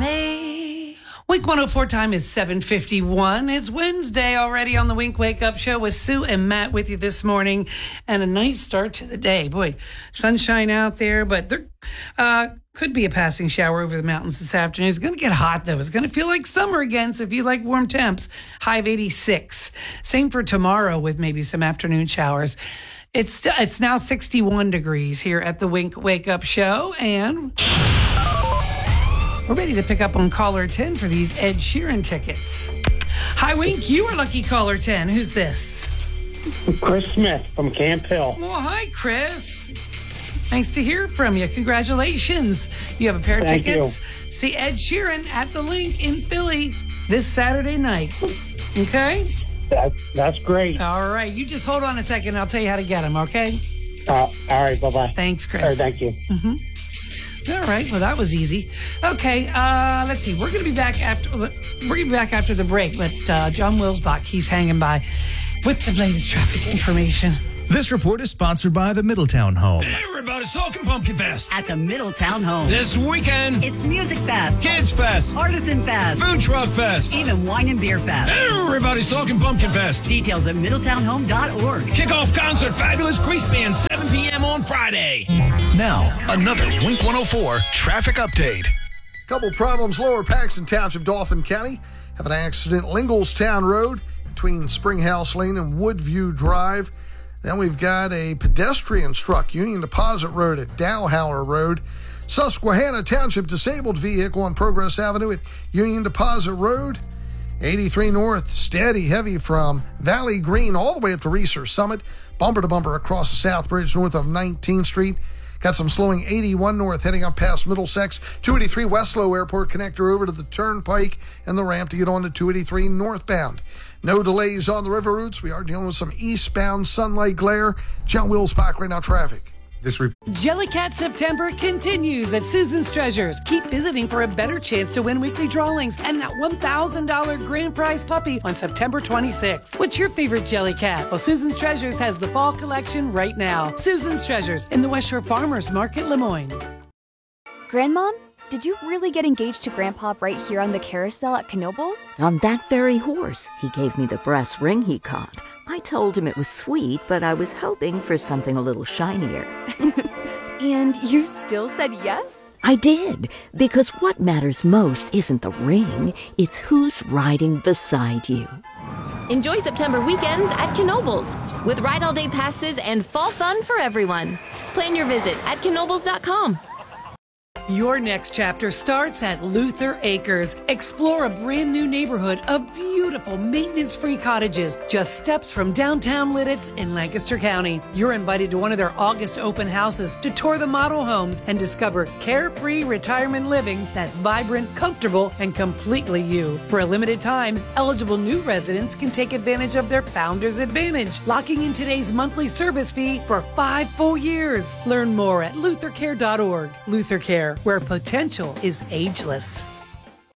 Hey. Wink 104 time is 7:51. It's Wednesday already on the Wink Wake Up Show with Sue and Matt with you this morning. And a nice start to the day. Boy, sunshine out there, but there could be a passing shower over the mountains this afternoon. It's going to get hot, though. It's going to feel like summer again, so if you like warm temps, high of 86. Same for tomorrow with maybe some afternoon showers. It's now 61 degrees here at the Wink Wake Up Show, and we're ready to pick up on caller 10 for these Ed Sheeran tickets. Hi, Wink. You are lucky caller 10. Who's this? Chris Smith from Camp Hill. Well, hi, Chris. Nice to hear from you. Congratulations. You have a pair of Thank tickets. See Ed Sheeran at the Link in Philly this Saturday night. Okay? That's great. All right. You just hold on a second. I'll tell you how to get them, okay? All right. Bye-bye. Thanks, Chris. Thank you. All right. Well, that was easy. Okay. Let's see. We're going to be back after the break. But John Wilsbach, he's hanging by with the latest traffic information. This report is sponsored by the Middletown Home. Everybody, Salkin' Pumpkin Fest. At the Middletown Home. This weekend. It's Music Fest. Kids Fest. Artisan Fest. Food Truck Fest. Even Wine and Beer Fest. Everybody, Salkin' Pumpkin Fest. Details at middletownhome.org. Kickoff concert, Fabulous Grease Band, 7 p.m. on Friday. Now, another Wink 104 traffic update. Couple problems. Lower Paxton Township, Dauphin County. Have an accident. Linglestown Road between Springhouse Lane and Woodview Drive. Then we've got a pedestrian struck Union Deposit Road at Dowhauer Road. Susquehanna Township disabled vehicle on Progress Avenue at Union Deposit Road. 83 North, steady heavy from Valley Green all the way up to Research Summit. Bumper to bumper across the South Bridge north of 19th Street. Got some slowing 81 North heading up past Middlesex. 283 Westlow Airport connector over to the Turnpike and the ramp to get on to 283 northbound. No delays on the river routes. We are dealing with some eastbound sunlight glare. John Wilsbach, right now traffic. Jellycat September continues at Susan's Treasures. Keep visiting for a better chance to win weekly drawings and that $1,000 grand prize puppy on September 26th. What's your favorite Jellycat? Well, Susan's Treasures has the fall collection right now. Susan's Treasures in the West Shore Farmers Market, Lemoyne. Grandmom, did you really get engaged to Grandpa right here on the carousel at Knoebels? On that very horse. He gave me the brass ring he caught. I told him it was sweet, but I was hoping for something a little shinier. And you still said yes? I did, because what matters most isn't the ring, it's who's riding beside you. Enjoy September weekends at Knoebels with Ride All Day passes and fall fun for everyone. Plan your visit at knoebels.com. Your next chapter starts at Luther Acres. Explore a brand new neighborhood of beautiful maintenance-free cottages just steps from downtown Lidditz in Lancaster County. You're invited to one of their August open houses to tour the model homes and discover carefree retirement living that's vibrant, comfortable, and completely you. For a limited time, eligible new residents can take advantage of their Founders Advantage, locking in today's monthly service fee for 5 full years. Learn more at luthercare.org. Luther Care, where potential is ageless.